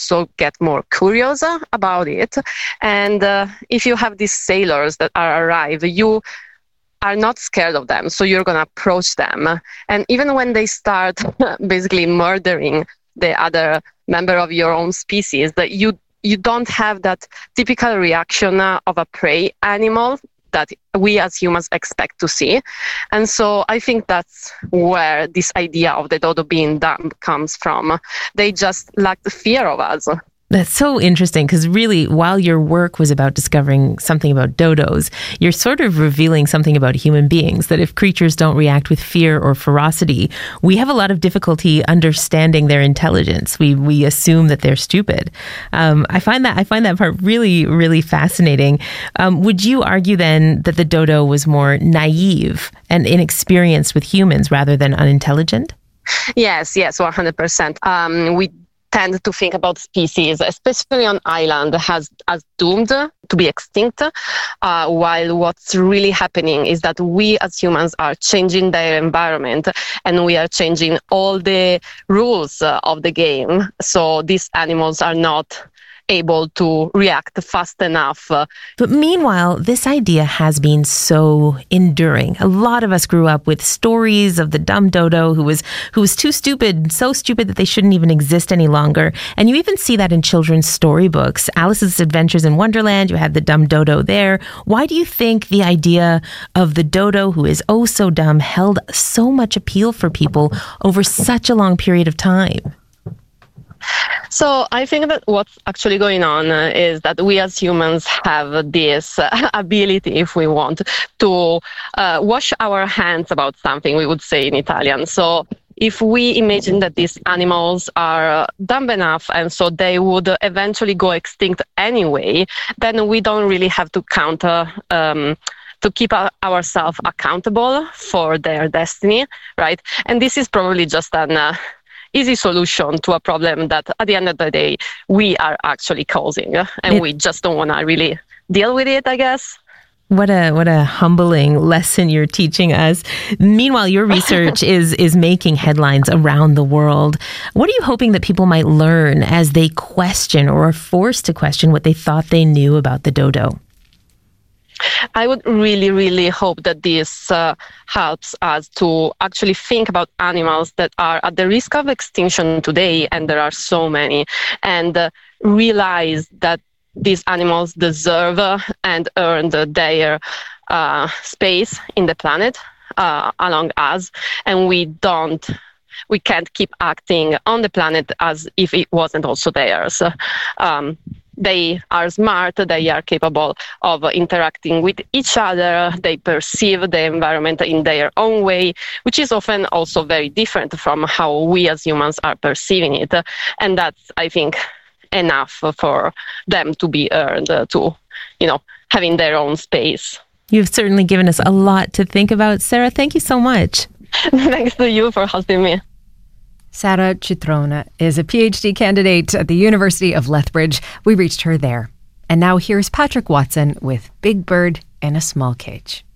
also get more curious about it. And if you have these sailors that are arrive, you are not scared of them, so you're going to approach them. And even when they start basically murdering the other member of your own species, that you don't have that typical reaction of a prey animal that we as humans expect to see. And so I think that's where this idea of the dodo being dumb comes from. They just lack the fear of us. That's so interesting, because really, while your work was about discovering something about dodos, you're sort of revealing something about human beings, that if creatures don't react with fear or ferocity, we have a lot of difficulty understanding their intelligence. We assume that they're stupid. I find that part really, really fascinating. Would you argue then that the dodo was more naive and inexperienced with humans rather than unintelligent? Yes, 100%. We tend to think about species, especially on island, as doomed to be extinct, while what's really happening is that we as humans are changing their environment, and we are changing all the rules of the game. So these animals are not able to react fast enough. But meanwhile, this idea has been so enduring. A lot of us grew up with stories of the dumb dodo who was too stupid, so stupid that they shouldn't even exist any longer. And you even see that in children's storybooks. Alice's Adventures in Wonderland, you had the dumb dodo there. Why do you think the idea of the dodo who is oh so dumb held so much appeal for people over such a long period of time? So I think that what's actually going on is that we as humans have this ability, if we want, to wash our hands about something, we would say in Italian. So if we imagine that these animals are dumb enough and so they would eventually go extinct anyway, then we don't really have to to keep ourselves accountable for their destiny, right? And this is probably just an easy solution to a problem that at the end of the day we are actually causing, and we just don't want to really deal with it, I guess. What a humbling lesson you're teaching us. Meanwhile, your research is making headlines around the world. What are you hoping that people might learn as they question or are forced to question what they thought they knew about the dodo? I would really, really hope that this helps us to actually think about animals that are at the risk of extinction today, and there are so many, and realize that these animals deserve and earned their space in the planet along us, and we can't keep acting on the planet as if it wasn't also theirs. They are smart, they are capable of interacting with each other, they perceive the environment in their own way, which is often also very different from how we as humans are perceiving it. And that's, I think, enough for them to be earned to, having their own space. You've certainly given us a lot to think about. Sara, thank you so much. Thanks to you for hosting me. Sara Citrone is a PhD candidate at the University of Lethbridge. We reached her there. And now here's Patrick Watson with Big Bird in a Small Cage.